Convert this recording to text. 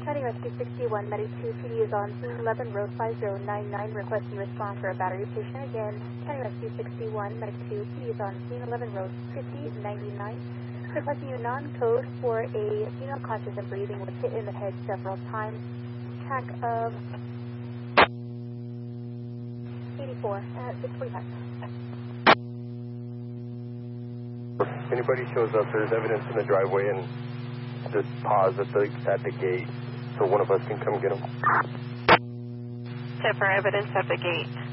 County Rescue 61, Medic 2, PD is on scene 11 Road 5099, requesting response for a battery patient. Again, County Rescue 61, Medic 2, PD is on scene 11 Road 5099, requesting a non-code for a female conscious and breathing with hit in the head several times. Track of 84 at 645. If anybody shows up, there's evidence in the driveway, and just pause at the gate so one of us can come get them. Set for evidence at the gate.